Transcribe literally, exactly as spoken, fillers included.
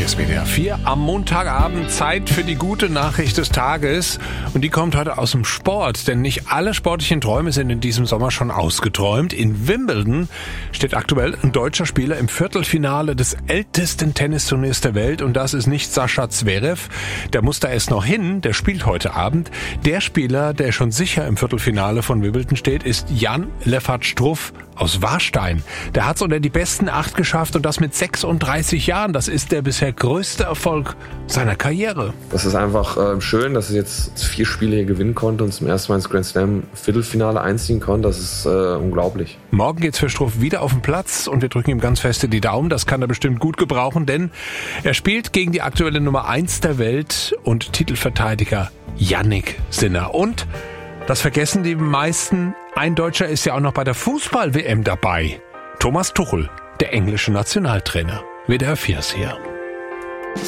Hier ist W D R vier am Montagabend, Zeit für die gute Nachricht des Tages. Und die kommt heute aus dem Sport, denn nicht alle sportlichen Träume sind in diesem Sommer schon ausgeträumt. In Wimbledon steht aktuell ein deutscher Spieler im Viertelfinale des ältesten Tennisturniers der Welt. Und das ist nicht Sascha Zverev, der muss da erst noch hin, der spielt heute Abend. Der Spieler, der schon sicher im Viertelfinale von Wimbledon steht, ist Jan-Leffert Struff aus Warstein. Der hat es unter die besten acht geschafft und das mit sechsunddreißig Jahren. Das ist der bisher größte Erfolg seiner Karriere. Das ist einfach äh, schön, dass ich jetzt vier Spiele hier gewinnen konnte und zum ersten Mal ins Grand Slam Viertelfinale einziehen konnte. Das ist äh, unglaublich. Morgen geht's für Struff wieder auf den Platz und wir drücken ihm ganz feste die Daumen. Das kann er bestimmt gut gebrauchen, denn er spielt gegen die aktuelle Nummer eins der Welt und Titelverteidiger Jannik Sinner. Und das vergessen die meisten. Ein Deutscher ist ja auch noch bei der Fußball-W M dabei. Thomas Tuchel, der englische Nationaltrainer. W D R vier ist hier.